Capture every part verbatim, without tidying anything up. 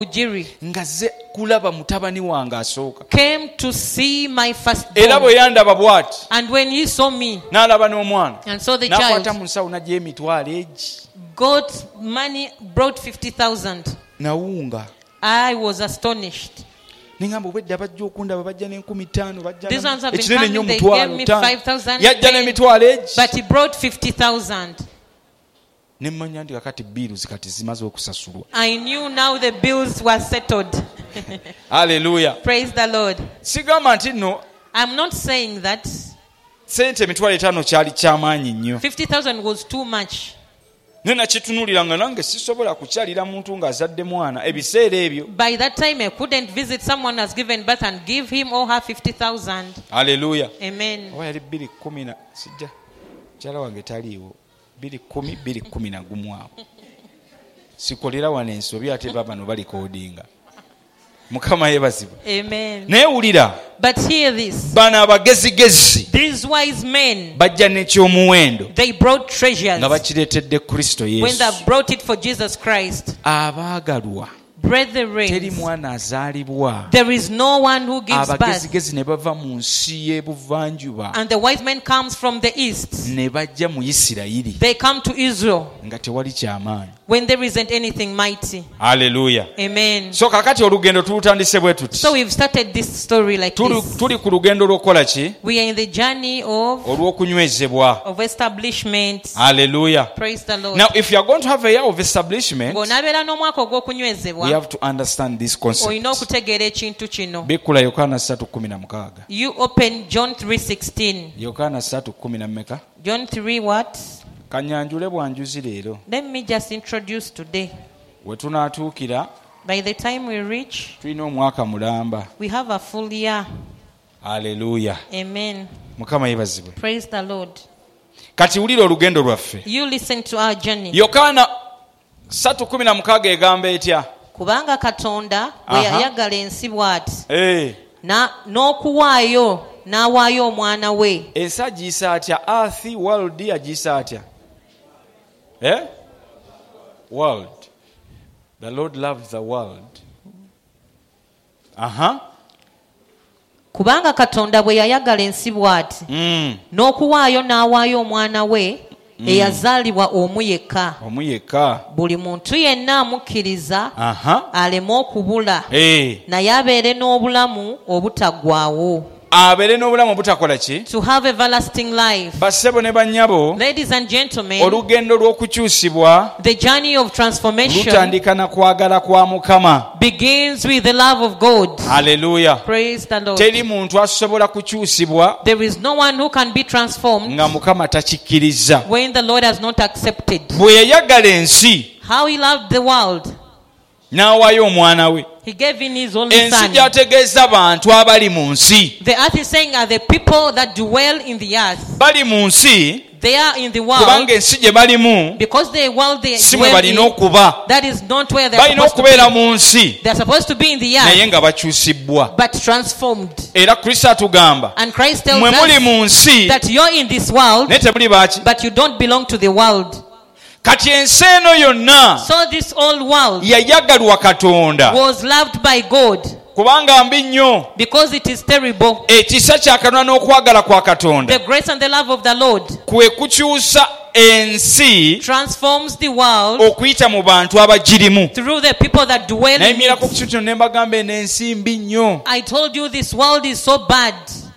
Ngaze kulaba mutabani wange asooka. Came to see my first Era bwe yandaba bw'ati. And when he saw me, n'alaba n'omwana. And so the n'akwata child mu nsawo n'aggya emitwalo egi. got money, brought fifty thousand. Nawunga. I was astonished. Ningamba obwedda bajja okundaba bajja n'enkumi ttaano bajja. These ones have been Ekinene coming, nnyo they mutwalo gave me ttaano. five thousand. Yajja n'emitwalo egi. But he brought fifty thousand. Ne mmanya nti kakati bills kati zimaze okusasulwa. I knew now the bills were settled. Hallelujah. Praise the Lord. Sigamba nti nno. I'm not saying that. Sente emitwalo etaano kyali kyamaanyi nnyo. fifty thousand was too much. Nena kitunuulira nga nange sisobola kukyalira muntu ng'azadde mwana ebiseera ebyo. By that time I couldn't visit someone who has given birth and give him or her fifty thousand. Hallelujah. Amen. Oba yali bbiri kkumi na sijja kyala wange taliiwo bbiri kkumi bbiri kkumi na gumu awo. Sikolera wano ensobi ate babano balikoodinga. Mukama yeebazibwe. Amen. Naye wulira. But hear this. Bano abagezigezi. These wise men. Bajja n'ekyomuwendo. They brought treasures. Nga bakireetedde Kristo Yesu. When they brought it for Jesus Christ. Abaagalwa. Brethren, teri mwana azaalibwa. There is no one who gives birth. Abagezigezi ne bava mu nsi y'ebuvanjuba. And the wise man comes from the east. Ne bajja mu Isirayiri. They come to Israel. Nga tewali kyamaanyi. When there isn't anything mighty. Hallelujah. Amen. So kakati olugendo tulutandise bwe tuti. So we've started this story like tuli, this. Tuli ku lugendo lw'okukola ki? We are in the journey of olw'okunywezebwa. Of establishment. Hallelujah. Praise the Lord. Now if you are going to have a year of establishment, ng'onabeera n'omwaka ogw'okunywezebwa, we have to understand this concept. Olina okutegeera ekintu kino. Bikula Yokaana three sixteen. You open John three sixteen. Yokaana three ten na mmeka? John three what? Kanyanjule bwanjuzi leero. Let me just introduce today. We tunaatuukira. By the time we reach, tulina omwaka mulamba. We have a full year. Hallelujah. Amen. Mukama yeebazibwe. Praise the Lord. Kati wulira olugendo lwaffe. You listen to our journey. Yokaana three sixteen egamba etya? Kubanga Katonda bwe yayagala ensi bw'ati. Eh. Na n'okuwaayo n'awaayo omwana we. Ensi agiyisa atya? Earth, world agiyisa atya? Eh? World. The Lord loves the world. Aha. Kubanga Katonda bwe yayagala ensi bw'ati. Mm. N'okuwaayo n'awaayo omwana we. Mm. Eyazaalibwa omu yekka. Omu yekka. Buli muntu yenna amukkiriza aleme okubula. Eh. Naye abeere n'obulamu obutaggwaawo. Abeere n'obulamu obutakola ki? To have everlasting life. Bassebo ne bannyabo. Ladies and gentlemen. Olugendo lw'okukyusibwa. The journey of transformation. Lutandika na kwagala kwa Mukama. Begins with the love of God. Hallelujah. Praise the Lord. Teri muntu asobola kukyusibwa. There is no one who can be transformed. Nga Mukama takikkiriza. When the Lord has not accepted. Bwe yayagala ensi. How he loved the world. N'awaayo omwana we. He gave in his only son. Ensi gyategeeza bantu abali mu nsi. The earth is saying are the people that dwell in the earth. Bali mu nsi. They are in the world. Kubanga ensi gye balimu. Because the world they si mwe balina okuba. That is not where they are balina supposed to okubeera be. mu nsi. They are supposed to be in the earth. Naye nga bakyusibbwa. But transformed. Era Kristo atugamba. And Christ tells mwe muli mu us nsi. that you're in this world. Naye temuli baaki. But you don't belong to the world. Kati ensi eno yonna. So this old world. Yayagalwa Katonda. Was loved by God. Kubanga mbi nnyo. Because it is terrible. Ekisa kya Katonda n'okwagala kwa Katonda. The grace and the love of the Lord. Kwe kukyusa ensi. Transforms the world. Okuyita mu bantu abagirimu. Through the people that dwell in it. Nayimirako ku kintu ne mbagamba eno ensi mbi nnyo. I told you this world is so bad.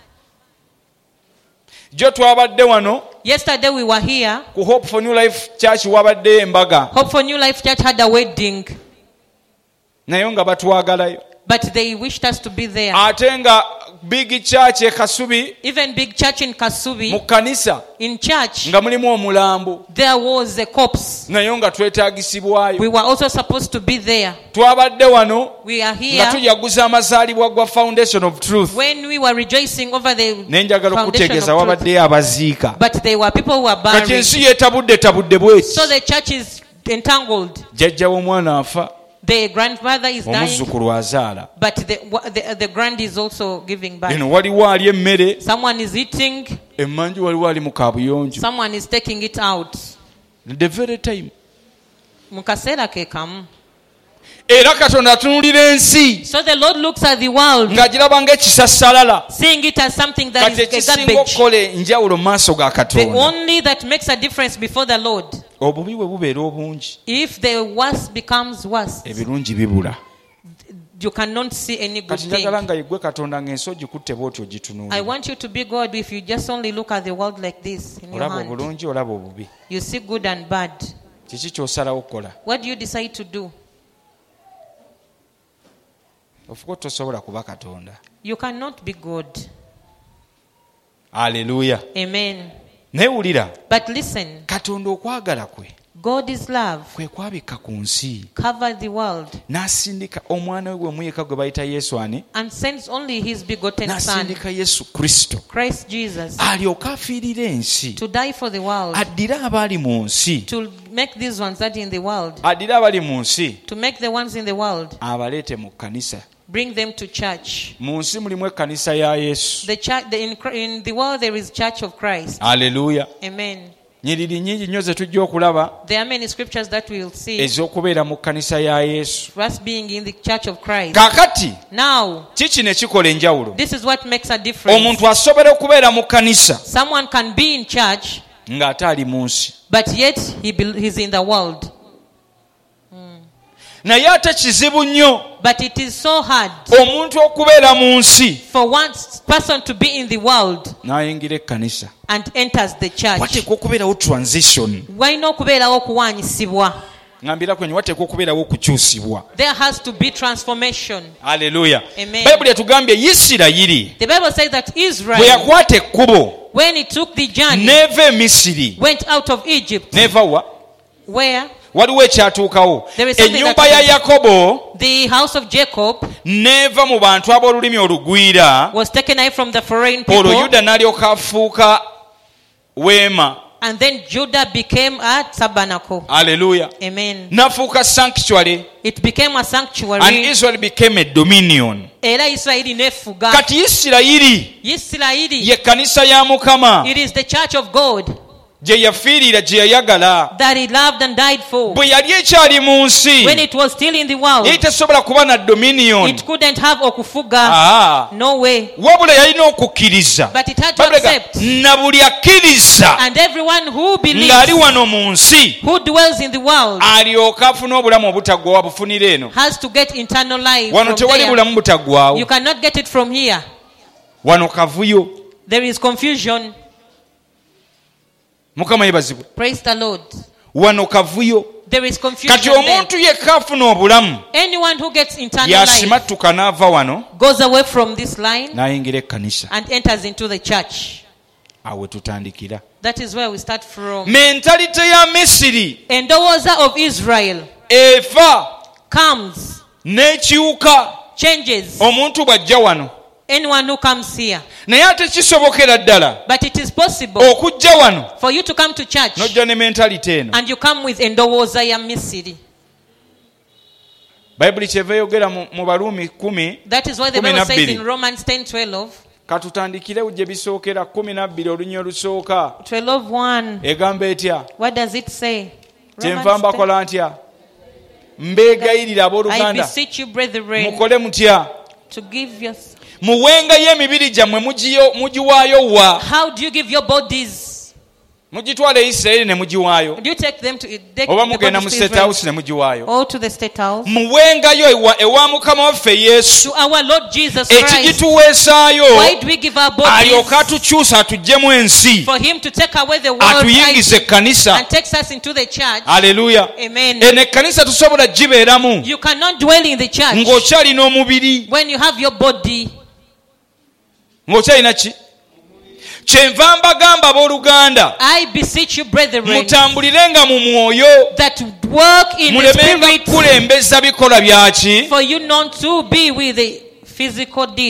Jo twabadde wano. Yesterday we were here. Ku Hope for New Life Church wabadde embaga. Hope for New Life Church had a wedding. Nayo nga batwagalayo. But they wished us to be there. Ate nga big church e Kasubi. Even big church in Kasubi. Mu kanisa. In church. Nga mulimu omulambo. There was a corpse. Nayo nga twetaagisibwayo. We were also supposed to be there. Twabadde wano. We are here. Nga tujaguza amazaalibwa gwa Foundation of Truth. When we were rejoicing over the Nenjagala okutegeeza wabadde abaziika. But there were people who were buried. Kati ensi yeetabudde tabudde bweki. So the church is entangled. Jjajja w'omwana afa. The grandmother is dying. Omuzzukulu azaala. But the, the, the grand is also giving birth. Eno waliwo ali emmere. Someone is eating. Emmanju waliwo ali mu kaabuyonjo. Someone is taking it out. The very time. Mu kaseera ke kamu. era Katonda atunulira ensi So the Lord looks at the world, ng'agiraba ng'ekisassalala seeing it as something that kati is a ekisinga garbage. okukola enjawulo mu maaso ga The Katonda only that makes a difference before the Lord. obubi bwe bubeera obungi If the worst becomes worse, ebirungi bibula. you cannot see any good Kati njagala thing. nga yeggwe Katonda ng'ensi ogikutte bw'otyo I ogitunuulira. want you to be God if you just only look at the world like this in your Olaba hand. obulungi olaba obubi. You see good and bad. Kiki ky'osalawo okukola? What do you decide to do? Ofuka tosobola kuba Katonda. You cannot be God. Aleluya. Amen. Naye wulira, But listen, Katonda okwagala kwe God is love. kwe kwabikka ku nsi Cover the world n'asindika omwana we gwe muyeka gwe bayita Yesu ani and sends only his begotten Son, n'asindika Yesu Kristo Christ Jesus, alyoke afiirira ensi to die for the world, addire abali mu nsi to make these ones that are in the world, addire abali mu nsi to make the ones in the world, abaleete mu kkanisa. bring them to church. Mu nsi mulimu ekkanisa ya Yesu. The church, the, in, in the world there is Church of Christ. Aleluya. Amen. Nyiriri nnyingi nnyo ze tujja okulaba There are many scriptures that we will see ez'okubeera mu kkanisa ya Yesu. us being in the Church of Christ. Kaakati Now, kiki ne kikola enjawulo? this is what makes a difference. Omuntu asobola okubeera mu kkanisa Someone can be in church, ng'ate ali mu nsi. but yet he be, he's in the world. Naye ate kizibu nnyo But it is so hard omuntu okubeera mu nsi for one person to be in the world n'ayingira ekkanisa. and enters the church. Wateekwa okubeerawo transition. Walina okubeerawo okuwaanyisibwa. Ngambira kwenye wateekwa okubeerawo okukyusibwa. There has to be transformation. Aleluya. Amen. Bayibuli etugambye Isirayiri The Bible says that bwe Israel, yakwata ekkubo when he took the journey, n'eva e Misiri went out of Egypt, n'eva wa where waliwo ekyatuukawo. There is something Ennyumba that ya happens. Yakobo the house of Jacob n'eva mu bantu ab'olulimi olugwira, was taken away from the foreign olwo people, Yuda n'alyoka afuuka weema. and then Judah became a tabernacle. Aleluya. Amen. N'afuuka sanctuary It became a and sanctuary. Israel became a dominion. Era Isirayiri nefuga. Kati Isirayiri Isirayiri, ye kkanisa ya Mukama it is the church of God gye yafiirira gye yayagala that he loved and died for. bwe yali ekyali mu nsi When it was still in the world, yali tesobola kuba na dominion. it couldn't have okufuga. Ah, No way. wabula yalina okukkiriza. But it had to Babuleka, accept. na buli akkiriza And everyone who believes, ng'ali wano mu nsi who dwells in the world, alyoka afuna obulamu obutaggwawo bufunira eno. has to get eternal life Wano from tewali there. bulamu butaggwawo. You cannot get it from here. Wano kavuyo. There is confusion. Mukama yebazibwe. Praise the Lord. Wano kavuyo. There is confusion Kati there. omuntu yekka afuna obulamu Anyone who gets eternal life yasimattuka n'ava wano goes away from this line n'ayingira ekkanisa. and enters into the church. Awo we tutandikira. That is where we start from. Mentalite ya Misiri Endowooza of Israel efa comes, n'ekiwuka changes. omuntu bw'ajja wano. Anyone who comes here. Naye ate kisobokera ddala But it is possible okujja wano for you to come to church n'ojja ne mentalite eno. and you come with endowooza ya Misiri. Bayibuli kyeva eyogera mu mu Baruumi kumi. That is why the Kumi Bible na says bbiri. in Romans ten twelve, Katutandikirewo gye bisookera kumi na bbiri olunya olusooka. twelve one. Egamba etya? What does it say? Kyenva Romans ten. mbakola ntya? Mbeegayirira I abooluganda beseech you, brethren, mukole mutya? to give your... Muwengayo emibiri gyammwe mugiyo- mugiwaayo wa? How do you give your bodies? Mugitwala e Isirayiri ne mugiwaayo, Do you take them to take oba the mugenda mu bodies to State Israel House ne mugiwaayo. or to the state house? Muwengayo ewa, ewa Mukama waffe Yesu To our Lord Jesus Christ. ekigituweesaayo Why do we give our alyoke bodies? atukyusa atuggyemu ensi For him to take away the world atuyingize ekkanisa. and takes us into the church. Aleluya. Amen. Eno ekkanisa tusobola gibeeramu You cannot dwell in the church ng'okyalina omubiri, when you have your body. ng'okyalina ki? Kyenva mbagamba abooluganda I beseech you, brethren, mutambulirenga mu mwoyo, that work in the mulemenga spirit, kukulembeza bikolwa byaki. for you not to be with the physical deeds.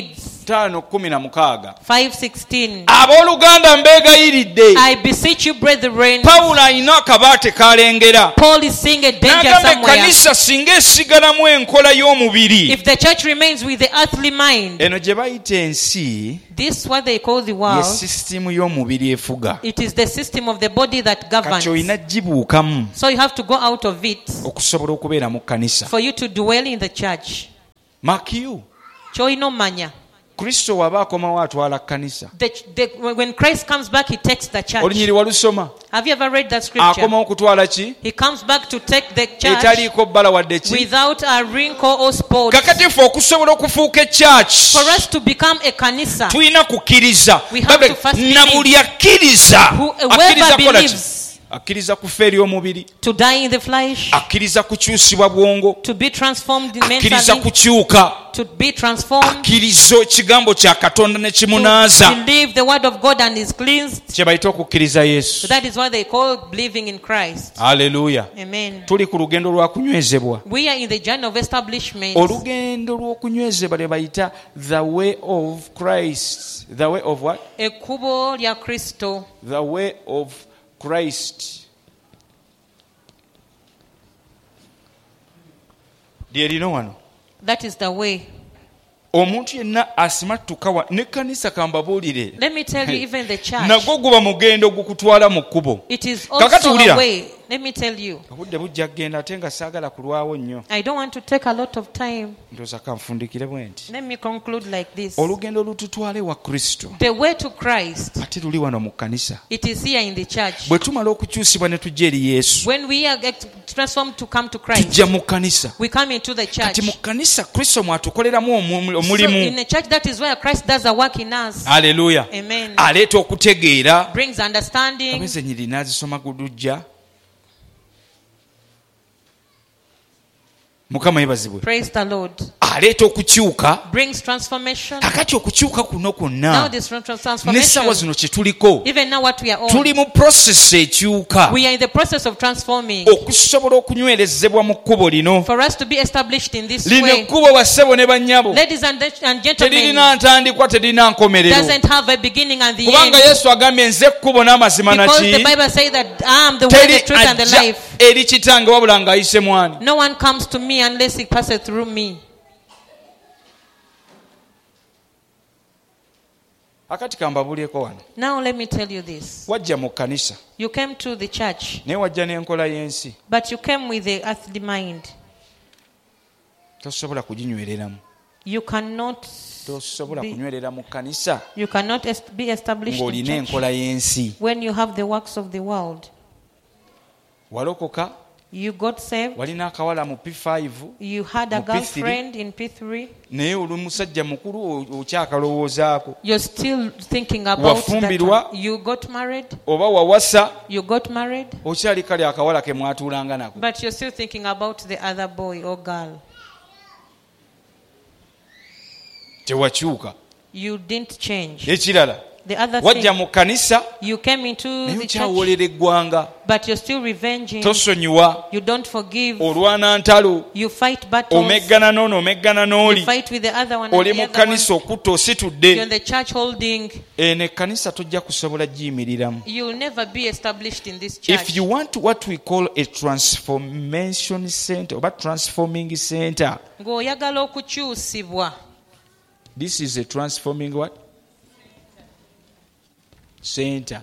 ttaano kkumi na mukaaga five sixteen. abooluganda mbeegayiridde I beseech you, brethren. pawulo alina akabaate kalengera Paul is seeing a danger n'agamba somewhere. ekkanisa singa esigalamu enkola y'omubiri If the church remains with the earthly mind, eno gye bayita ensi this what they call the ye world. sisitimu y'omubiri efuga It is the system of the body that kati governs. olina gibuukamu So you have to go out of it okusobola okubeera mu kkanisa for you to dwell in the church. makiyu Choino manya. kristo waba akomawo atwala kkanisa The, the, when Christ comes back, he takes the church. olunyiri walusoma Have you ever read that scripture? akomawo kutwala ki He comes back to take the church etaliiko bbala wadde ki without a wrinkle or spot. kakatifu okusobola okufuuka ekyaki For us to become a kanisa, tulina kukkiriza We have Babbe, to first na believe. buli akkiriza Whoever akkiriza kola ki believes akkiriza kufa eri omubiri to die in the flesh, akkiriza kukyusibwa bwongo to be transformed akkiriza mentally, kukyuka to be transformed, akkiriza ekigambo kya katonda ne to kimunaaza believe the word of God and is cleansed. kye bayita okukkiriza So yesu that is what they call believing in Christ. aleluya Amen. tuli ku lugendo lwa kunywezebwa We are in the journey of establishment. olugendo lw'okunywezebwa lye bayita the way of Christ. The way of what? Ekkubo lya Kristo. The way of Christ. lye lino wano That is the way. omuntu yenna asimattuka wa n'ekkanisa kambabuulire Let me tell you, even the church, nagwo guba mugendo gukutwala mu kkubo it is Kakati also wulira. a way. Let me tell you, obudde bujja kgenda ate nga saagala kulwawo nnyo I don't want to take a lot of time. ndooza kanfundikire bwe nti Let me conclude like this. olugendo olututwale wa kristo The way to Christ, ate luli wano mu kkanisa it is here in the church. bwe tumala okukyusibwa ne tujja eri yesu When we are get transformed to come to Christ, tujja mu kkanisa we come into the church. kati mu kkanisa kristo mwatukoleramu omu- So omulimu in a church, that is where Christ does a work in us. aleluya Amen. aleeta okutegeera Brings understanding. abeze nyiri n'azisoma gudujja mukama yebazibwe Praise the Lord. aleeta okukyuka Brings transformation. kakati okukyuka kuno Now kwonna this trans- n'essaawa transformation, zino kye tuliko even now what we are on, tuli mu prosesi ekyuka we are in the process of transforming. okusobola okunywerezebwa mu kkubo lino For us to be established in this lino way, ekkubo bassebo ne bannyabo ladies and, and gentlemen, teririna ntandikwa teririna nkomerero doesn't have a beginning and the kubanga end. yesu agambye nze ekkubo n'amazima Because the naki Bible says that I am the way, teri the truth, and the ajja life. eri kitange wabula ng'ayise mwani No one comes to me unless he passes through me. akati kambabulyeko wano Now let me tell you this. wajja mu kkanisa You came to the church, naye wajja n'enkola y'ensi but you came with the earthly mind. tosobola kuginywereramu You cannot tosobola be, kunywerera mu kkanisa you cannot est- be established in ng'olina church enkola y'ensi when you have the works of the world. walokoka You got saved. walina akawala mu p five You had a Mu P three. girlfriend in P three. naye oli musajja mukulu o- okyakalowoozaako You're still thinking about Wafumbirwa. that. You got married. oba wawasa You got married. okyali kale akawala ke mwatuulanga nako But you're still thinking about the other boy or girl. tewakyuka You didn't change. ekirala The other wajja thing, mu kkanisa you came into naye the church, okyawoolera eggwanga but you're still revenging. tosonyiwa You don't forgive. olwana ntalo You fight battles. omeggana n'ono omeggana You n'oli fight with the other one and oli the mu other one. kkanisa okutta You're in ositudde the church holding. eno ekkanisa tojja kusobola giyimiriramu You'll never be established in this church. if you want what we call a transformation center oba transforming center Ng'oyagala okukyusibwa. this is a transforming what center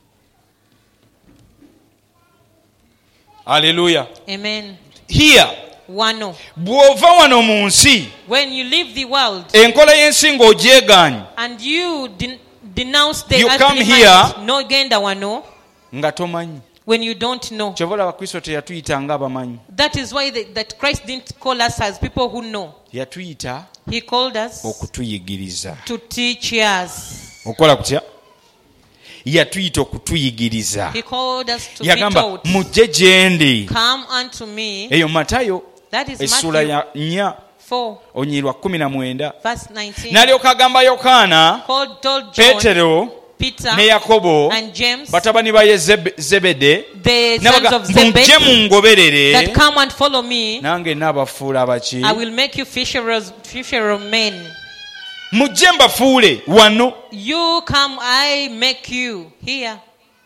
haleluya Amen. here Wano. bw'ova wano mu nsi When you leave the world enkola y'ensi ng'ogyegaanye and you den- denounce the You earthly come mind, here- no genda wano, nga tomanyi when you don't know. kyova olaba kristo teyatuyita ng'abamanyi That is why the, that Christ didn't call us as people who know. yatuyita He called us okutuyigiriza to teach us. okukola kutya yatuyita okutuyigiriza He called us to be yagamba taught. mujje gye ndi Come unto me. eyo matayo That is essula Matthew ya nnya four, onyirwa kumi na mwenda verse nineteen. n'alyoka agamba yokaana Called, told John, peetero Peter, ne yakobo and James, batabani ba ye Zebe- zebede the sons n'abaga- of mujje Zebedee, mungoberere that come and follow me. nange naabafuula abaki I will make you fishers, fisher of men. mujje mbafuule wano. You come, I make you here.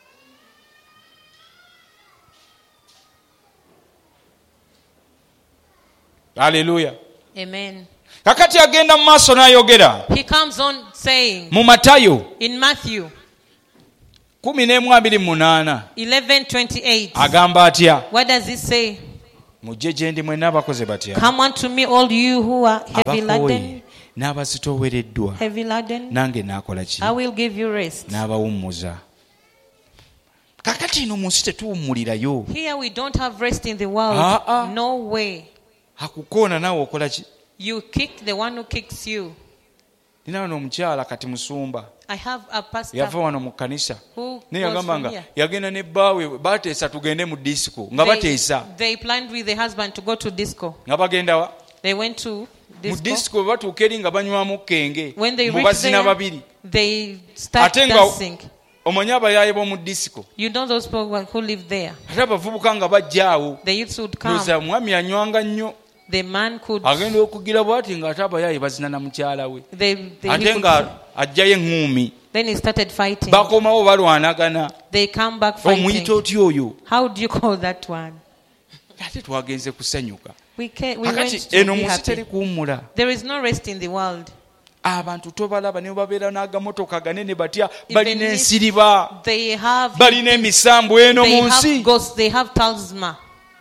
Hallelujah. Amen. Kakati agenda mu maaso n'ayogera He comes on saying mu Matayo in Matthew kumi n'emu abiri mu munaana eleven twenty-eight. agamba atya? What does it say? Mujje gye ndi mwenna abakoze batya? Come unto me, all you who are heavy laden, n'abazitoowereddwa, heavy laden, nange naakola ki? I will give you rest. N'abawummuza. Kakati ino mu nsi tetuwummulirayo. Here we don't have rest in the world. Ah, ah. No way. Akukoona naawe okola ki? You kick the one who kicks you. Nina wano omukyala kati musumba I have a pastor yava wano mu kkanisa who naye was yagamba from nga here. yagenda ne bbaawe bateesa tugende mu disco nga They, bateesa they planned with the husband to go to disco. nga bagenda wa They went to mu disco. disco bwe batuuka eri nga banywamu kenge When they mu reach bazina there, babiri they start ate nga dancing. omanyi abayaaye b'omu disco You know those people who live there. ate abavubuka nga bajja awo The youths would come. loza mwami anywanga nnyo The man could. agenda okugira bw'ati ng'ate abayaaye bazina na mukyala we They, they, he ate could nga ajjayo eŋŋuumi then he started fighting. bakomawo balwanagana They come back omuyita fighting. otya oyo How do you call that one? ate twagenze kusanyuka We, can, we went akati to eno be mu nsi teri happy. kuwummula. There is no rest in the world. Abantu tobalaba ne babeera n'agamotoka ganene batya Even balina if ensiriba They have, balina emisambu eno they mu nsi have ghosts, they have talisman.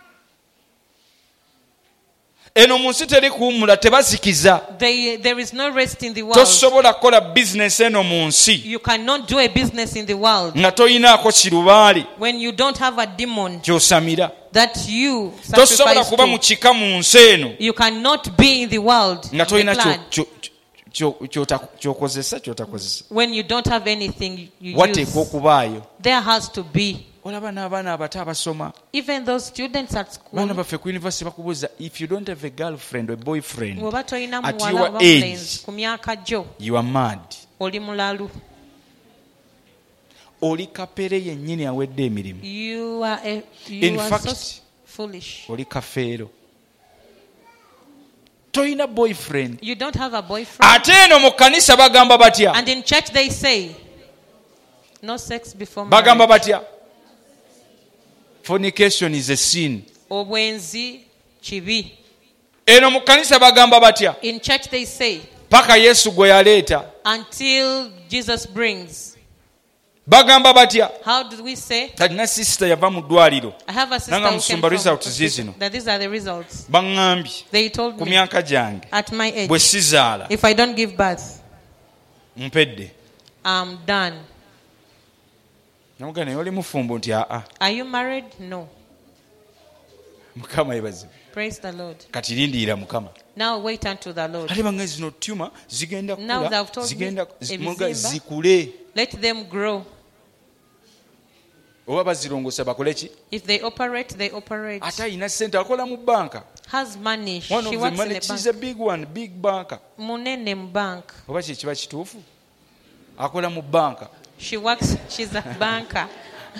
eno mu nsi teri kuwummula tebazikiza They, there is no rest in the world. tosobola kukola bizinesi eno mu nsi You cannot do a business in the world nga toyinaako kirubaale when you don't have a demon kyosamira that you tosobola sacrifice kuba mu to. kika mu nsi eno You cannot be in the world nga in the tolina clan kyo- kyo- kyo- kyota- kyokozesa kyotakozesa when you don't have anything you wateekwa use. okubaayo. There has to be. Olaba n'abaana abato abasoma Even those students at baana school, baffe ku university bakubuuza if you don't have a girlfriend or a boyfriend bw'oba tolina at muwala your oba age, mulenzi ku myaka gyo you are mad. oli mulalu. Oli kapere yennyini awedde emirimu. You are, a, In you are fact, so foolish. Oli kafeero. Toyina boyfriend. You don't have a boyfriend. Ate eno mu kkanisa bagamba batya? And in church they say, no sex before Bagamba marriage. batya? Fornication is a sin. Obwenzi kibi. Eno mu kkanisa bagamba batya? In church they say, Paka Yesu gwe yaleeta. until Jesus brings. Bagamba batya? How do we say? Talina sister yava mu ddwaliro. I have a sister Nanga who came musumba from results zizino. that these are the results. Baŋŋambye They told ku me myaka gyange at my age, bwe sizaala if I don't give birth, mpedde. I'm done. Namugamba naye oli mufumbo nti aa. Are you married? No. Mukama yebazibu. Praise the Lord. Kati lindiira Mukama. Now wait unto the Lord. Ate bange zino tuma zigenda Now kula they've told me, zigenda muga ebizimba. zikule Let them grow. oba bazirongoosa bakole ki? If they operate, they operate. Ate ayina ssente akola mu banka. Has money. One She of the works in money, a she's bank. a big one, big banker. Munene mu bank. Oba kye kiba kituufu? Akola mu banka. She works, she's a banker.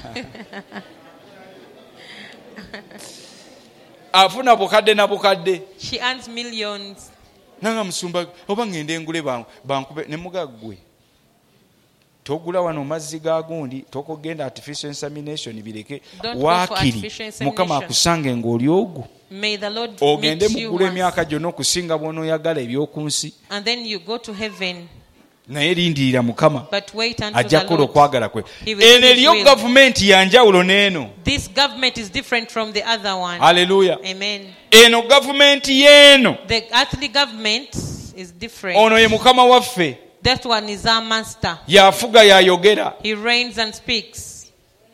Afuna bukadde na bukadde. She earns millions. Nanga musumba oba ngende ngule banku bankube ne mugaggwe. Togula wano mazzi ga gundi tokogenda artificial insemination bireke Don't go for waakiri artificial insemination. Mukama akusange ng'oli ogwo. May the Lord Ogende meet you mugula once. emyaka gyonna okusinga bw'onooyagala eby'oku nsi. And then you go to heaven. Naye lindirira Mukama But wait until ajja the kukola Lord. okwagala kwe. He will Eno do his eriyo will. gavumenti ya njawulo n'eno. This government is different from the other one. Haleluya. Amen. Eno gavumenti y'eno. The earthly government is different. Ono ye Mukama waffe. That one is our master. Yafuga yayogera. He reigns and speaks.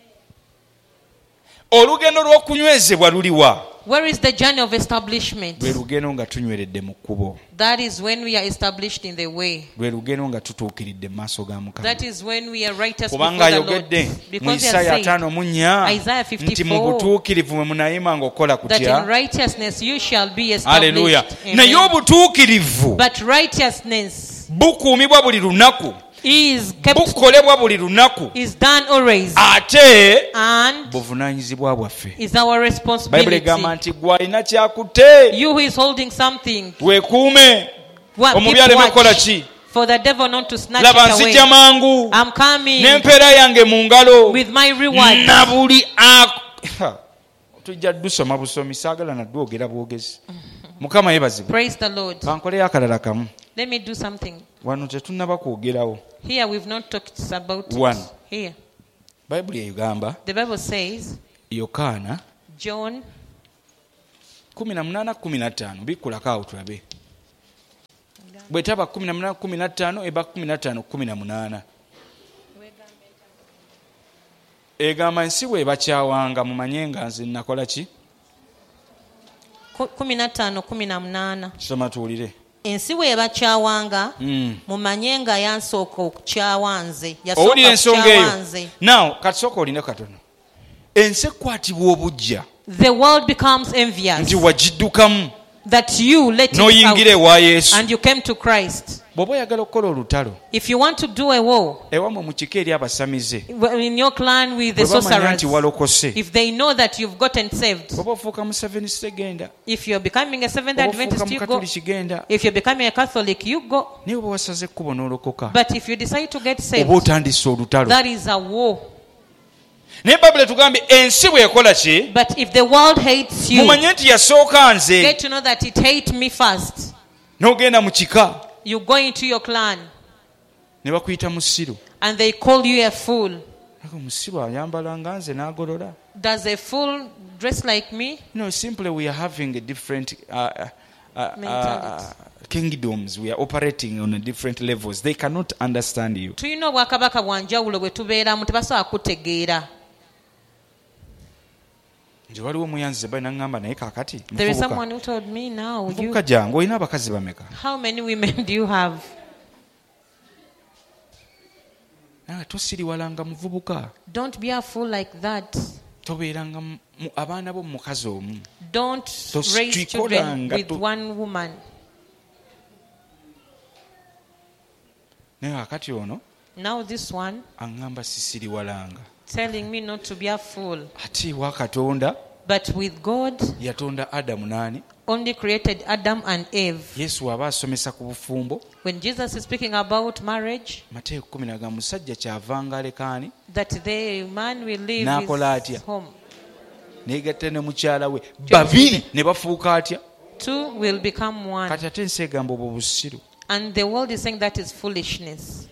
Olugendo lw'okunywezebwa luliwa? Where is the journey of establishment? Lwe lugendo nga tunyweredde mu kkubo. That is when we are established in the way. Lwe lugendo nga tutuukiridde mu maaso ga Mukama. That is when we are righteous Kubanga before the Lord. ayogedde mu Because he Isaaya has said ataano mu nnya Isaiah nti mu fifty-four butuukirivu mwe munayima ng'okola that in kutya. righteousness you shall be Haleluya. established. Naye Amen. obutuukirivu But righteousness bukuumibwa buli lunaku. is kept, Bukolebwa buli lunaku. is done always, Ate and buvunaanyizibwa bwaffe. is our Bayibuli responsibility. egamba nti gwe alina kyakutte You who is holding something, weekuume. what, keep Omubi aleme kukola watch ki? For the devil not to snatch laba it away. nzija mangu I'm coming n'empeera yange mu ngalo with my reward. na buli a- tujja dusoma busomi saagala nadwogera bwogezi. Mukama yebazibwe. Praise the Lord. Bankoleyo akalala kamu. Let me do something. Wano tetunnaba kwogerawo. Here we've not talked about One. it. Here. Bayibuli egamba The Bible says, Yokaana John kumi na munaana kumi na ttaano bikkulako awo tulabe. Bwetaba kumi na munaana kumi na ttaano eba kumi na ttaano kumi na munaana. Egamba ensi bw'ebakyawanga mumanye nga nze nakola ki? ku- kumi na ttaano kumi na munaana. Soma tuwulire. Ensi bw'ebakyawanga Mm. mumanye nga yansooka okukyawa nze. Owulira Yasooka ensonga kukyawa eyo. nze. Now katisooka oline katono. Ensi ekwatibwa obujja The world becomes envious nti wagiddukamu that you let it n'oyingira out ewa Yesu. and you came to Christ. Bw'oba oyagala okukola olutalo If you want to do a war ewamwe mu kika eri abasamize in your clan with the bwe bamanya sorcerers, nti walokose if they know that you've gotten saved, bw'oba ofuuka mu Seventh Day genda if you're becoming a Seventh bw'oba ofuuka Adventist, mu you go. Katoliki genda If you're becoming a Catholic, you go. naye bwe wasaze ekkubo n'olokoka But if you decide to get saved, oba otandise olutalo. that is a war. Naye Bayibuli etugambye ensi bw'ekola ki But if the world hates you, mumanye nti yasooka nze. get to know that it hates me first. N'ogenda mu kika You go into your clan ne bakuyita musiru. and they call you a fool. Ako musiru ayambala nga nze n'agolola. Does a fool dress like me? You know, simply we are having a different uh, uh, uh, Mentality. kingdoms. We are operating on a different levels. They cannot understand you. Tulina obwakabaka bwa njawulo bwe tubeeramu tebasobola kutegeera. Nje waliwo muyanzize bali n'angamba naye kaakati There is muvubuka. someone who told me now, you, Muvubuka jangu olina abakazi bameka? how many women do you have? Nawe tosiriwalanga muvubuka. Don't be a fool like that. Tobeeranga mu- mu- abaana bo mu mukazi omu. Don't Tos- raise children tuikolanga with tu- one woman. Naye akati ono Now this one aŋŋamba sisiriwalanga. telling me not to be a fool. Ate wa Katonda But with God, yatonda Adamu n'ani? only created Adam and Eve. Yesu aba asomesa ku bufumbo. When Jesus is speaking about marriage, Mateeka kumi na gamu musajja kyavanga alekaani that the man will leave N'akola his atya? home. neegatta ne mukyala we babiri ne bafuuka atya? Two will become one. Kati ate ensi egamba obwo busiru. And the world is saying that is foolishness.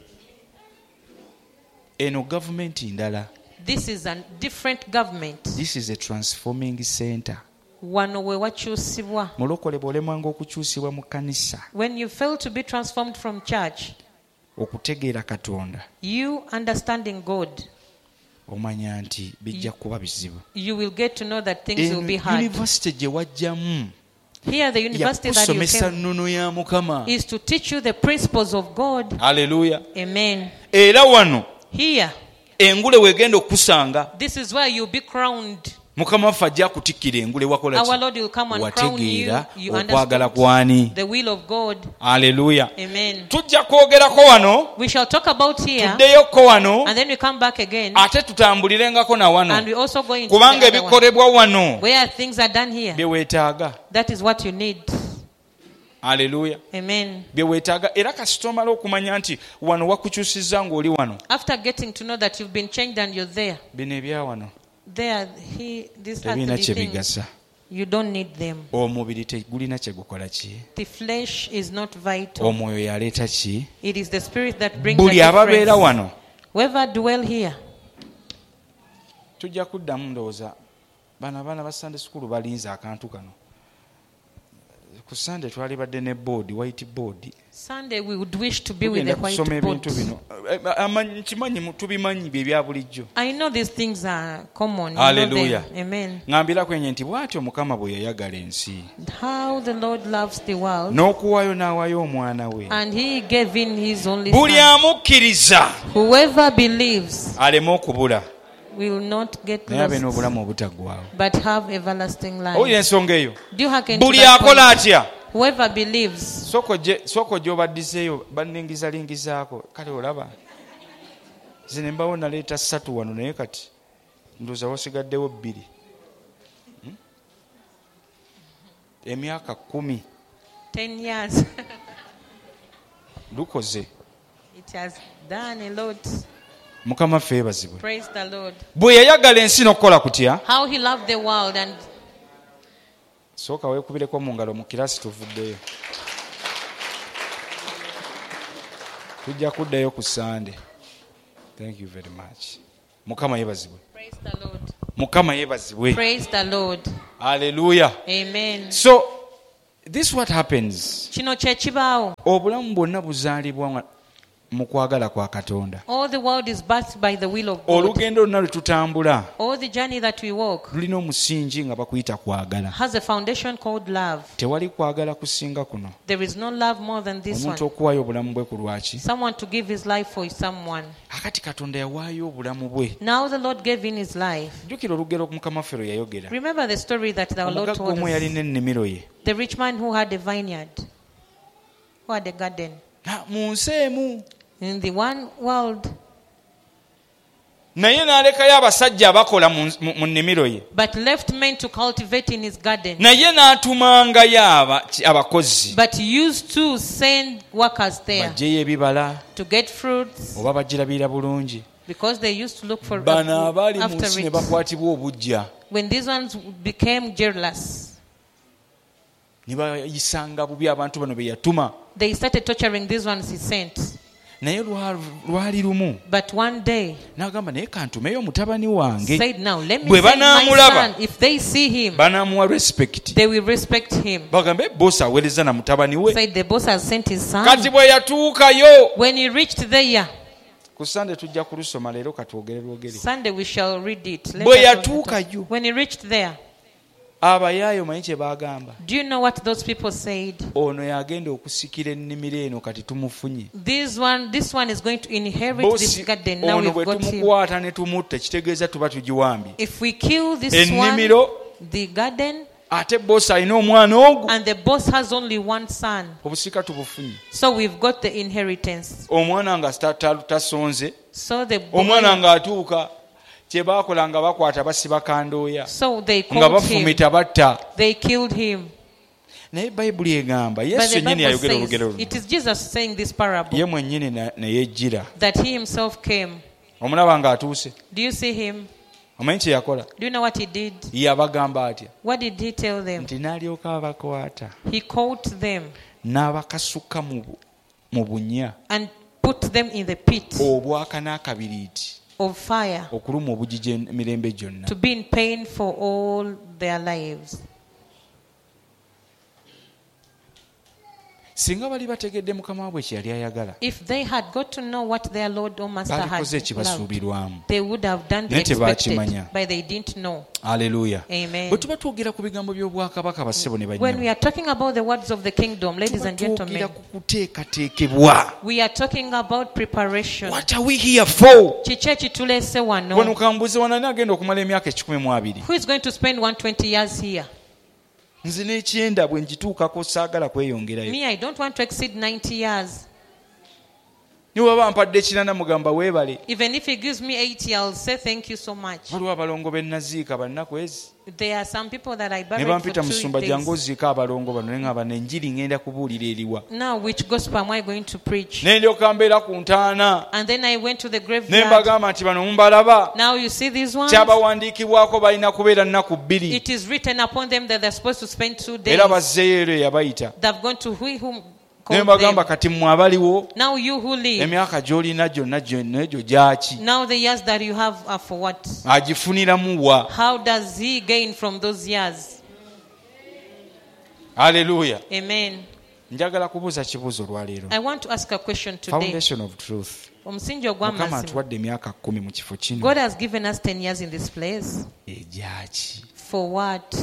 Eno gavumenti ndala. This is a different government. This is a transforming center. Wano we wakyusibwa. Mulokole bw'olemwanga okukyusibwa mu kkanisa When you fail to be transformed from church, okutegeera Katonda you understanding God, omanya nti bijja kuba bizibu. you will get to know that things will Eno be hard. yunivasite gye wajjamu Here, the university that you yakusomesa came nnono ya Mukama. is to teach you the principles of God. Haleluya. Amen. Era wano Here, engule weegenda okusanga this is where you'll be crowned. Mukama waffe ajja kutikkira engule wakola Our ki? Lord will come and crown you. Wategeera You okwagala understand kwani. the will of God. Haleluya. Amen. Tujja kwogerako wano We shall talk about here, tuddeyoko wano and then we come back again, ate tutambulirengako na and wano we also go into kubanga the other one, ebikolebwa wano where things are done here. bye weetaaga. That is what you need. Haleluya. Amen. Bye weetaaga era kasita omala okumanya nti wano wakukyusizza ng'oli wano. After getting to know that you've been changed and you're there, Bino ebya wano there, he, these tebiina earthly kye things, bigasa. you don't need them. Omubiri tegulina kye gukola ki? The flesh is not vital. Omwoyo yaleeta ki? It is the spirit that brings the Buli ababeera difference. wano Whoever dwell here, tujja kuddamu ndowooza bano abaana ba Sunday school balinze akantu kano. Ku Sunday twali badde ne board, white board. Sunday we would wish to be with Tugenda the kusoma white ebintu board. bino. Amanyi- Kimanyi mu- tubimanyi bye bya bulijjo. I know these things are common. You know Hallelujah. them. Amen. Ngambira kwenye nti bw'atyo Mukama bwe yayagala ensi How the Lord loves the world, n'okuwaayo n'awaayo omwana we. and He gave in His only Buli Son. amukkiriza Whoever believes aleme okubula will not get naye abe lost, n'obulamu obutaggwaawo. but have everlasting Owulira life. ensonga eyo? Do you hearken to Buli that akola point? atya? Whoever believes, Soko gye soko gy'obaddizeeyo banningizalingizaako kale olaba nze ne mbawo naleeta ssatu wano naye kati ndowooza wasigaddewo bbiri. Hmm? Emyaka kkumi ten years. lukoze. It has done a lot. Mukama ffe yeebazibwe. Praise the Lord. Bwe yayagala ensi n'okukola kutya. How he loved the world and sooka weekubireko mu ngalo mu kiraasi tuvuddeyo. Tujja kuddayo ku Sunday. Thank you very much. Mukama yeebazibwe. praise the Lord. Mukama yeebazibwe. Praise the Lord. Hallelujah. Amen. So this what happens. Kino kye kibaawo. Obulamu bwonna buzaalibwa mu kwagala kwa Katonda. All the world is birthed by the will of God. Olugendo lwonna lwe tutambula All the journey that we walk lulina omusingi nga bakuyita kwagala. has a foundation called love. Tewali kwagala kusinga kuno. There is no love more than this Omuntu one. okuwaayo obulamu bwe ku lwaki. Someone to give his life for someone. Akati Katonda yawaayo obulamu bwe. Now the Lord gave in his life. Jjukira olugero Mukama ffe lwe yayogera. Remember the story that the Lord Omugagga told omu us. yalina ennimiro ye. The rich man who had a vineyard, who had a garden. Na mu nsi emu. In the one world, naye n'alekayo abasajja abakola mu mu nnimiro ye. but left men to cultivate in his garden. Naye n'atumangayo aba- abakozi But used to send workers there baggyeyo ebibala to get fruits oba bagirabira bulungi. because they used to look for Bano abaali mu after nsi ne it. bakwatibwa obujja When these ones became jealous, ne bayisanga bubi abantu bano be yatuma. they started torturing these ones he sent. Naye lwa- lwali lumu But one day n'agamba naye kantumeyo mutabani wange. said, now let me Bwe send my banaamulaba, son. If they see him, banaamuwa respect. they will respect him. Bagambe bosi aweereza na mutabani we. Said the boss has sent his son. Kati bwe yatuukayo. When he reached there, Ku Sunday tujja kulusoma leero katwogere lwogere. Sunday we shall read it. Let Bwe us read it. yatuukayo. When he reached there, Abayaayo manyi kye baagamba. do you know what those people said? Ono yagenda okusikira ennimiro eno kati tumufunye. This one, this one is going to inherit this Bosi garden. Now ono we've bwe got him. tumukwata ne tumutta kitegeeza tuba tugiwambye. If we kill this Ennimiro. one, the garden, Ate bosi alina omwana ogwo. and the boss has only one son, Obusika tubufunye. so we've got the inheritance. Omwana nga ta- ta- tasonze. So the Omwana boy, ng'atuuka kye baakola nga bakwata basiba kandooya. so they Nga called him. bafumita batta. They killed him. Naye Bayibuli egamba But Yesu the yennyini Bible yayogera says, olugero luno. it is Jesus saying this parable, Ye mwennyini na- ne yejjira. that he himself came. Omulaba ng'atuuse. Do you see him? Omanyi kye yakola? Do you know what he did? Yabagamba atya? What did he tell them? Nti n'alyoka abakwata. He caught them N'abakasuka mu bu- mu bunnya and put them in the pit obwaka n'akabiriiti of fire okuluma obugigi emirembe gyonna. to be in pain for all their lives. Singa bali bategedde Mukama waabwe kye yali ayagala, If they had got to know what their Lord or Master had balikoze loved, ekibasuubirwamu. they would have done the Naye expected, tebaakimanya. but they didn't know. Aleluya. Amen. Bwe tuba twogera ku bigambo by'obwakabaka bassebo ne When bannyabo, we are talking about the words of the kingdom, ladies tuba and twogera gentlemen, ku kuteekateekebwa. we are talking about preparation. What are we here for? Kiki ekituleese Wano wano? kambuze wanani agenda okumala emyaka ekikumi mu abiri. Who is going to spend one hundred twenty years here? Nze n'ekyenda bwe ngituukako saagala kweyongerayo. Me, I don't want to exceed ninety years. Ne bw'aba mpadde ekirana mugamba weebale. Even if he gives me eighty, I'll say thank you so much. Waliwo abalongo be naziika bannaku ezi. There are some people that I Ne buried for bampita two musumba jangu days. oziika abalongo bano ne ngamba n'enjiri ngenda kubuulira eriwa. Now, which gospel am I going to preach? Ne ndyoka mbeera ku ntaana. And then I went to the Ne graveyard. mbagamba nti bano mumbalaba. Now you see these ones? Kyabawandiikibwako balina kubeera nnaku bbiri. It is written upon them that they're supposed to spend two days. Era bazzeeyo ero eyabayita. They've gone to who whom Ne called mbagamba them. kati mmwe abaliwo Now you who live, emyaka gy'olina gyonna gyonna egyo gyaki? now the years that you have are for what? Agifuniramu wa? How does he gain from those years? Aleluya. Amen. Njagala kubuuza kibuuzo olwaleero. I want to ask a question today. Foundation of truth. Omusingi Mukama ogw'amazima. atuwadde emyaka kkumi mu kifo kino. God has given us ten years in this place. Egyaki? For what?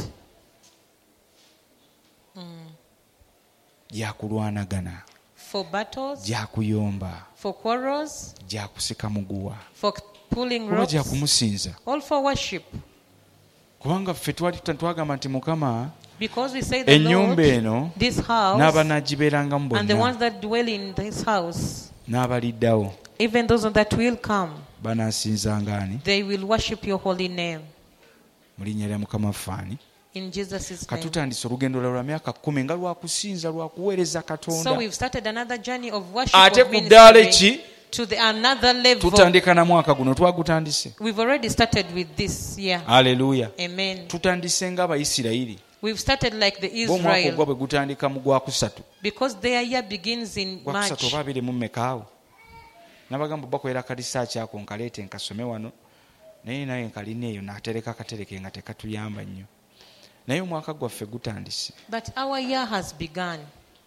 Gyakulwanagana, For battles? gyakuyomba, For quarrels? gyakusika muguwa, For pulling oba ropes? gyakumusinza. All for worship. Kubanga ffe twali twagamba nti Mukama Because we say the Lord, ennyumba eno this house, n'abanaagibeerangamu and the bonna ones that dwell in this house, n'abaliddawo even those that will come, banaasinzanga ani? they will worship your holy name. Mu linnya lya Mukama ffaani. In Jesus' name. Katutandise olugendo lwa myaka kumi nga lwakusinza lwakuweereza Katonda. So we've started another journey of worship, Ate of ku ddaala ministry ki to the another level. tutandika na mwaka guno twagutandise. We've already started with this year. Haleluya. Amen. Tutandise ng'Abayisirayiri. We've started like the Omwaka ogwa Israel bwe gutandika mu gwakusatu. because their year begins in Gwakusatu March. oba abiri mu mmekaawo. Nabagamba bakolera kalisaaki ako nkaleete nkasome wano. Naye naye nkalina eyo n'atereka akatereke nga tekatuyamba nnyo. Naye omwaka gwaffe gutandise. But our year has begun.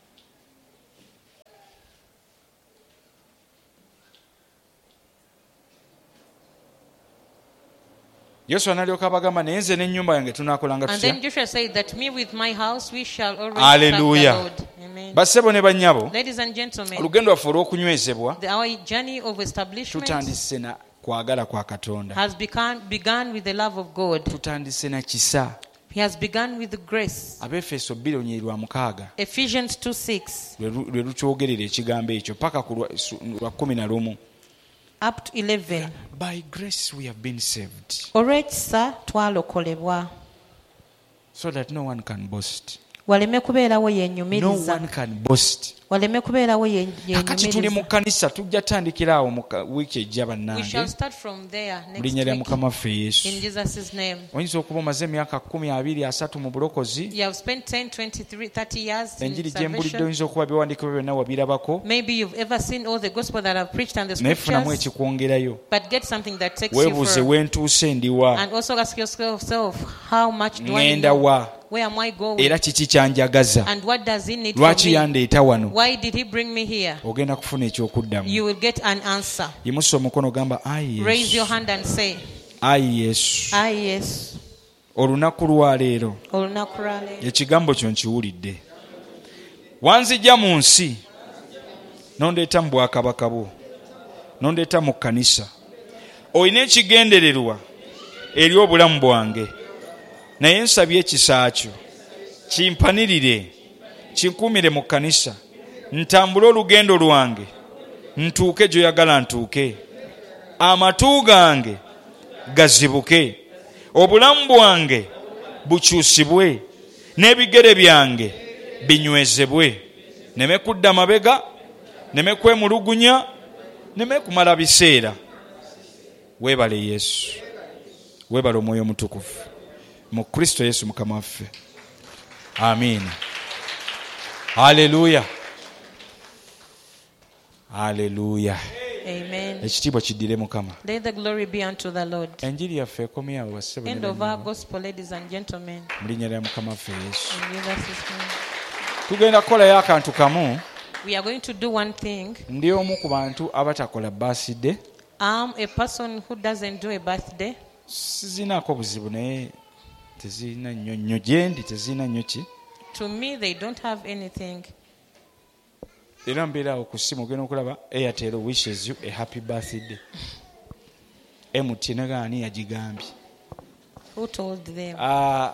Yoswa n'alyoka abagamba naye nze n'ennyumba yange tunaakolanga And tutya. then Joshua said that me with my house we shall always Hallelujah. serve the Lord. Amen. Bassebo ne bannyabo, Ladies and gentlemen, olugendo lwaffe olw'okunywezebwa the, our journey of establishment tutandise na kwagala kwa Katonda. has begun, begun with the love of God. Tutandise na kisa. He has begun with grace. Abefeso bbiri onyeri lwa mukaaga Ephesians two six lwe lu- lwe lukyogerera ekigambo ekyo paka ku lwa- su- lwa kumi na lumu. up to eleven. By grace we have been saved Olw'ekisa twalokolebwa so that no one can boast. waleme kubeerawo No yeenyumiriza one can boast. waleme kubeerawo ye- Akati tuli mu yeenyumiriza. kkanisa tujja tandikira awo mu ka- wiiki ejja We shall bannange start from there mu next linnya lya week Mukama waffe Yesu. in Jesus' name. Oyinza okuba omaze emyaka kumi abiri asatu mu bulokozi. You have spent ten, twenty-three, thirty years in Enjiri gye mbulidde salvation. oyinza okuba biwandiikibwa byonna wabirabako. Maybe you've ever seen all the gospel that I've preached and the Naye funamu scriptures, ekikwongerayo. but get something that takes you Weebuuze further. wentuuse ndiwa. And also ask yourself, how much do I Ngenda know? wa. Where am I going? Era kiki kyanjagaza. And what does he need from Lwaki me? yandeeta wano? Why did he bring me here? Ogenda kufuna ekyokuddamu. You will get an answer. Yimusa omukono gamba ayi Raise your Yesu. hand and say, Ayi Yesu. ah yes. Olunaku lwa leero Olunaku lwa leero. ekigambo kyo nkiwulidde. Wanzijja mu nsi nondeeta mu bwakabaka bwo, nondeeta mu kkanisa. Olina ekigendererwa eri obulamu bwange, naye nsabye ekisa kyo kimpanirire, kinkuumire mu kkanisa, ntambule olugendo lwange, ntuuke gy'oyagala ntuuke, amatu gange gazibuke, obulamu bwange bukyusibwe, n'ebigere byange binywezebwe, neme kudda mabega, neme kwemulugunya, neme kumala biseera. Weebale Yesu, weebale Omwoyo Omutukuvu mu Kristo Yesu Mukama waffe. Amiina. Haleluya. Haleluya. Amen. Ekitiibwa kiddire Mukama. Let the glory be unto the Lord. Enjiri yaffe ekomyawo bassebo ne End of our bannyabo. gospel, ladies and gentlemen. Mu linnya lya Mukama waffe Yesu. In Jesus' name. Tugenda kukolayo akantu kamu. We are going to do one thing. Ndi omu ku bantu abatakola birthday. I'm a person who doesn't do a birthday. Sizinaako buzibu naye tezirina nnyo nnyo gye ndi tezirina nnyo ki. To me, they don't have anything. Era mbeera awo ku ssimu ogenda okulaba Airtel wishes you a happy birthday. M T N gaani yagigambye. Who told them? Ah,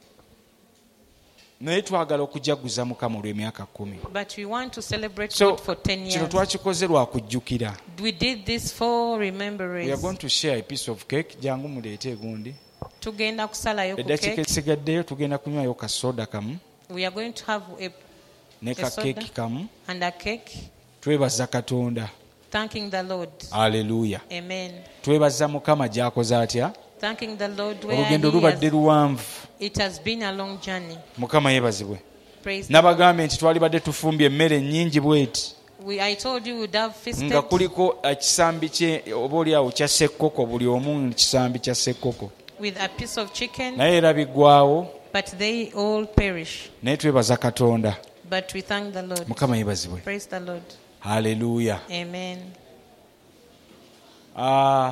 naye twagala okujaguza Mukama olw'emyaka kumi. But we want to celebrate So God for ten kino years. twakikoze lwa kujjukira. We did this for We are remembrance. going to share a piece of cake. Jangu muleete egundi. Tugenda kusalayo ku Eddakiika cake. ezisigaddeyo tugenda kunywayo ka soda kamu We are going to have a ne ka A soda. keeki kamu. and a cake, Twebaza Katonda. thanking the Lord. Haleluya. Amen. Twebaza Mukama gy'akoze atya. Thanking the Lord where Olugendo he lubadde has, luwanvu. it has been a long journey. Mukama yeebazibwe. Praise the Lord. Nabagambye nti twalibadde tufumbye emmere nnyingi bweti We, I told you we'd have feasted nga kuliko ekisambi kye oba oliawo kya ssekkoko, buli omu kisambi kya ssekkoko, with a piece of chicken, naye era biggwawo. but they all perish. Naye twebaza Katonda. But we thank the Lord. Mukama yeebazibwe. Praise the Lord. Haleluya. Amen. Ah,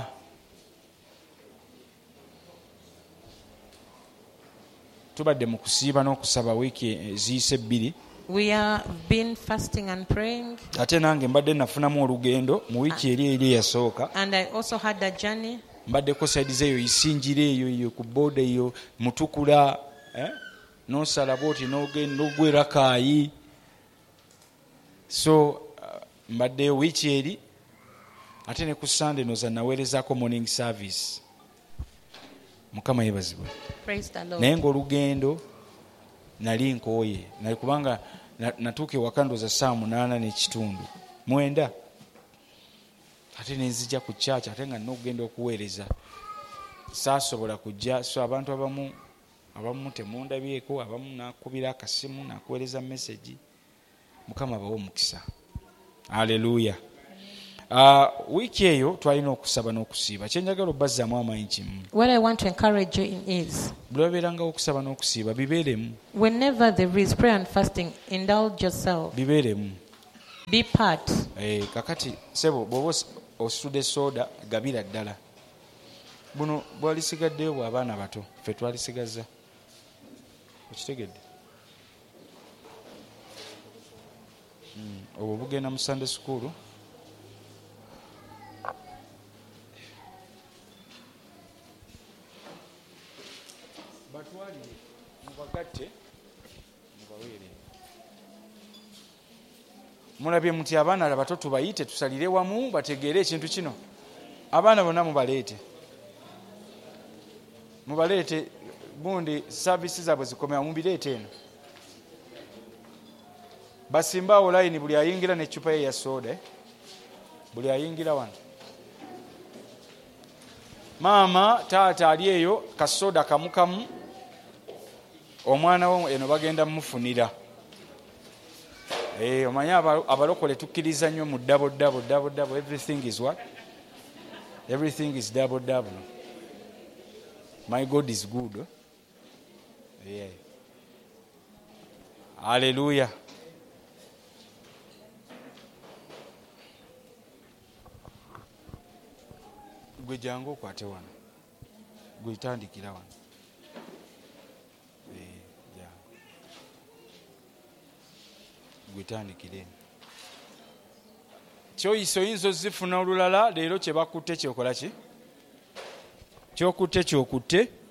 tubadde mu kusiiba n'okusaba wiiki eziyise bbiri. We have been fasting and praying, Ate nange mbadde nafunamu olugendo mu wiiki eri eri eyasooka. and I also had a journey. Mbaddeko saidi eyo isinjira eyo eyo ku booda eyo mutukula, eh? N'osala bwoti n'ogenda n'ogwera kaayi. So uh, mbaddeyo wiiki eri ate ne ku Sunday noza naweerezaako morning service. Mukama yeebazibwe. Praise the Lord. naye ng'olugendo nali nkooye nali kubanga na- natuuka ewaka ndooza saa munaana n'ekitundu mwenda ate nenzija ku kyaki ate nga nina okugenda okuweereza saasobola kujja. So abantu abamu abamu temundabyeko, abamu nakubira akasimu nakuweereza message. Mukama bawe omukisa. Haleluya. Uh, wiiki eyo twalina okusaba n'okusiiba. Kyenjagala obbazaamu amaanyi kimu. What I want to encourage you in is, Buli wabeerangawo okusaba n'okusiiba bibeeremu. whenever there is prayer and fasting, indulge yourself. Bibeeremu. Be part. Eh, kakati sebo bw'oba os- ositudde soda gabira ddala. Buno bwalisigaddeyo bw'abaana bato ffe twalisigaza. Okitegedde? Mm, obwo bugenda mu Sunday school. Batwalire mubagatte mubaweere. Mulabye muti abaana abato tubayite tusalire wamu bategeere ekintu kino. Abaana bonna mubaleete. Mubaleete bundi services zaabwe zikomera mubireete eno. Basimbaawo layini buli ayingira n'eccupa ye ya soda. Eh? Buli ayingira wano. Maama taata ali eyo kasoda kamukamu. Omwana wo eno bagenda mufunira. Eh, omanya abalokole tukkiriza nnyo mu double double double double. Everything is what? Everything is double double. My God is good. Eh? Yeah. Hallelujah. Gwe jangu okwate wano. Gwe tandikira wano. Eh, ja. Gwe tandikire. Kyoyiso yinzo zifuna olulala leero kye bakutte kyokola ki? Kyokutte kyokutte